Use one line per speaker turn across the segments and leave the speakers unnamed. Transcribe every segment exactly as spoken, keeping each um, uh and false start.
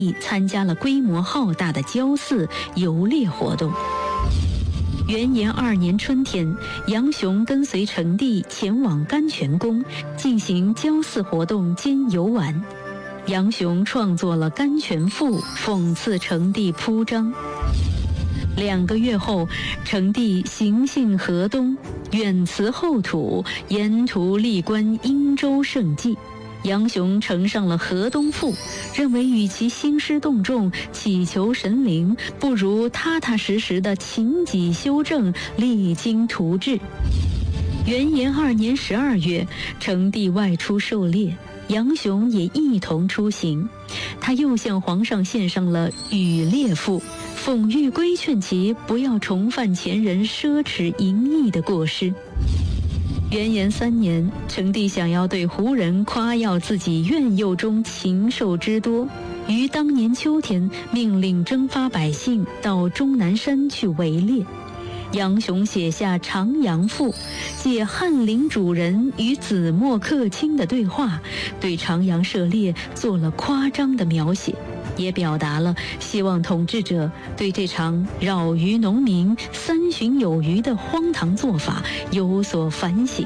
参加了规模浩大的郊祀游猎活动。元延二年春天，杨雄跟随成帝前往甘泉宫进行郊祀活动兼游玩。杨雄创作了《甘泉赋》，讽刺成帝铺张。两个月后，成帝行幸河东，远辞后土，沿途历观殷周盛迹。杨雄呈上了《河东赋》，认为与其兴师动众祈求神灵，不如踏踏实实的勤己修正，励精图治。元延二年十二月，成帝外出狩猎，杨雄也一同出行。他又向皇上献上了《羽猎赋》，讽喻规劝其不要重犯前人奢侈淫逸的过失。元延三年，成帝想要对胡人夸耀自己苑囿中禽兽之多，于当年秋天命令征发百姓到终南山去围猎。杨雄写下《长阳赋》，借翰林主人与子墨客卿的对话，对长阳射猎做了夸张的描写，也表达了希望统治者对这场扰于农民三旬有余的荒唐做法有所反省。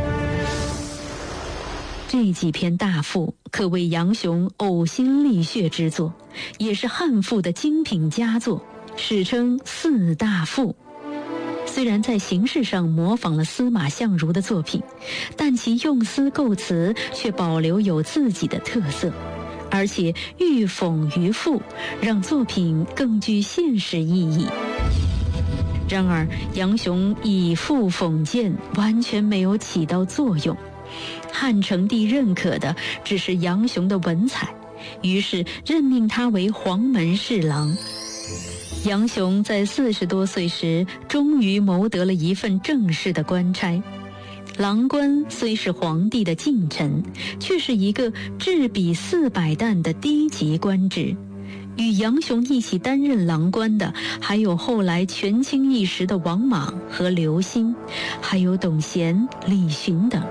这几篇大赋可谓杨雄呕心沥血之作，也是汉赋的精品佳作，史称四大赋。虽然在形式上模仿了司马相如的作品，但其用词构词却保留有自己的特色，而且寓讽于赋，让作品更具现实意义。然而，杨雄以赋讽谏完全没有起到作用，汉成帝认可的只是杨雄的文采，于是任命他为黄门侍郎。杨雄在四十多岁时，终于谋得了一份正式的官差。郎官虽是皇帝的近臣，却是一个制笔四百担的低级官职。与杨雄一起担任郎官的，还有后来权倾一时的王莽和刘歆，还有董贤、李寻等。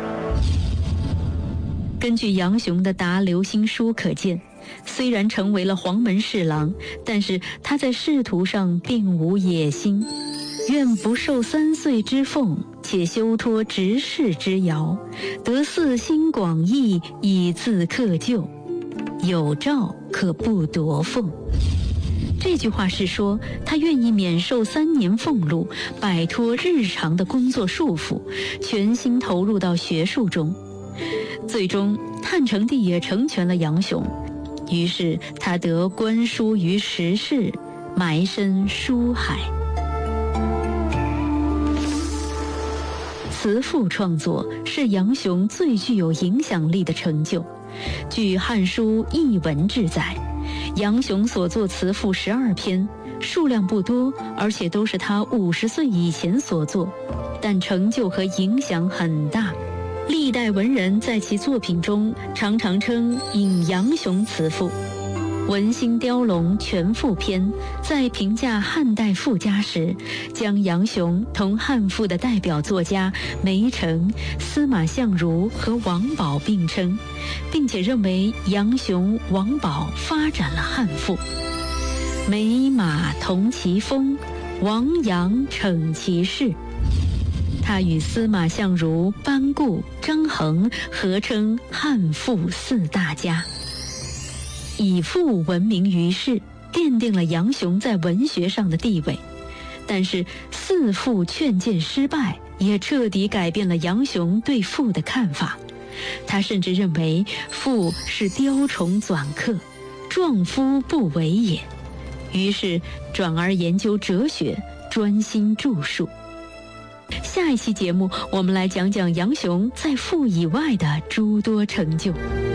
根据杨雄的答刘歆书可见，虽然成为了黄门侍郎，但是他在仕途上并无野心，愿不受三岁之俸，且休脱执事之遥，得四心广义，以自克旧，有诏可不夺俸。这句话是说，他愿意免受三年俸禄，摆脱日常的工作束缚，全心投入到学术中。最终，汉成帝也成全了杨雄，于是他得官书于时事，埋身书海。词赋创作是杨雄最具有影响力的成就。据《汉书·艺文志》载，杨雄所作词赋十二篇，数量不多，而且都是他五十岁以前所作，但成就和影响很大。历代文人在其作品中常常称引杨雄词赋。文心雕龙全赋篇在评价汉代赋家时，将杨雄同汉赋的代表作家梅城、司马相如和王宝并称，并且认为杨雄、王宝发展了汉赋。美马同其风，王杨逞其势。他与司马相如、班固、张衡合称汉赋四大家，以赋闻名于世，奠定了杨雄在文学上的地位。但是四赋劝谏失败，也彻底改变了杨雄对赋的看法。他甚至认为赋是雕虫纂刻，壮夫不为也，于是转而研究哲学，专心著述。下一期节目，我们来讲讲杨雄在赋以外的诸多成就。